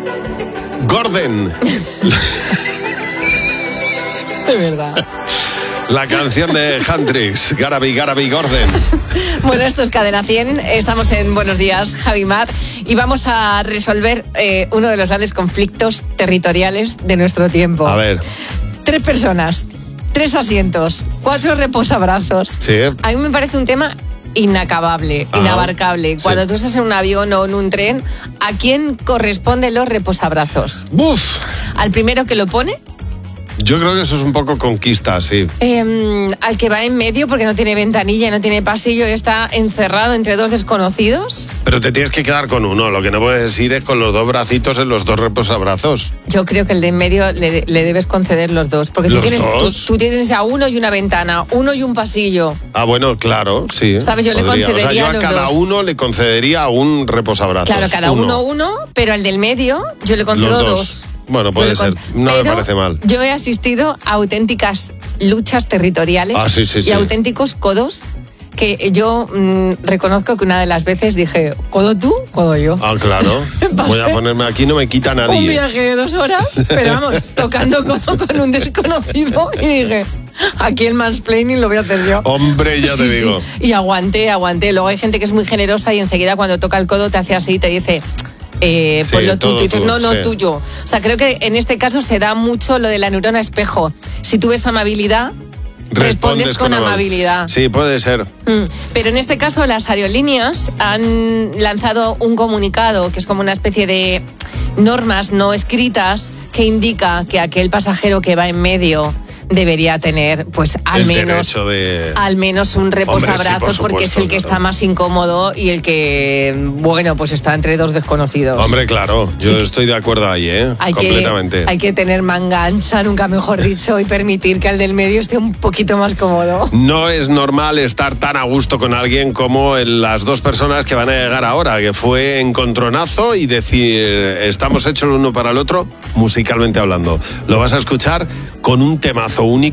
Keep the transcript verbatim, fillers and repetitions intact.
Gordon. De verdad. La canción de Hendrix, Gotta Be, Gotta Be Gordon. Bueno, esto es Cadena cien, estamos en Buenos Días, Javi Mar, y vamos a resolver eh, uno de los grandes conflictos territoriales de nuestro tiempo. A ver. Tres personas, tres asientos, cuatro reposabrazos. Sí. A mí me parece un tema inacabable, Ajá. inabarcable. Cuando Sí. tú estás en un avión o en un tren, ¿a quién corresponden los reposabrazos? Buf. ¿Al primero que lo pone? Yo creo que eso es un poco conquista, sí. Eh, ¿Al que va en medio porque no tiene ventanilla, no tiene pasillo y está encerrado entre dos desconocidos? Pero te tienes que quedar con uno. Lo que no puedes ir es con los dos bracitos en los dos reposabrazos. Yo creo que el de en medio le, le debes conceder los dos. Porque tú ¿Los tienes, tú, dos? tú tienes a uno y una ventana, uno y un pasillo. Ah, bueno, claro, sí. ¿Sabes? Yo le podría. concedería O sea, yo a los cada dos. uno le concedería un reposabrazos. Claro, cada uno uno, pero al del medio yo le concedo Los dos. dos. Bueno, puede Yo le ser. con- No me Pero parece mal. Yo he asistido a auténticas luchas territoriales Ah, sí, sí, y sí. auténticos codos que yo mmm, reconozco que una de las veces dije, ¿codo tú? ¿Codo yo? Ah, claro. Voy a Pasé ponerme aquí, no me quita Un nadie. viaje de dos horas, pero vamos, tocando codo con un desconocido y dije, aquí el mansplaining lo voy a hacer yo. Hombre, ya te Sí, sí. digo. Y aguanté, aguanté. Luego hay gente que es muy generosa y enseguida cuando toca el codo te hace así y te dice... Eh, Sí, ponlo tú, todo tú dices, tú, no, no, sí. tuyo. O sea, creo que en este caso se da mucho lo de la neurona espejo. Si tú ves amabilidad, respondes, con, amal- amabilidad. Sí, puede ser. Mm, Pero en este caso las aerolíneas han lanzado un comunicado que es como una especie de normas no escritas que indica que aquel pasajero que va en medio debería tener pues al El menos derecho de... al menos un reposabrazos Hombre, sí, por porque es supuesto, el que claro. está más incómodo y el que bueno pues está entre dos desconocidos. Hombre, claro, yo Sí. estoy de acuerdo ahí, ¿eh? hay Completamente. que, hay que tener manga ancha, nunca mejor dicho, y permitir que al del medio esté un poquito más cómodo. No es normal estar tan a gusto con alguien como en las dos personas que van a llegar ahora, que fue encontronazo y decir, estamos hechos el uno para el otro, musicalmente hablando. Lo vas a escuchar con un temazo único.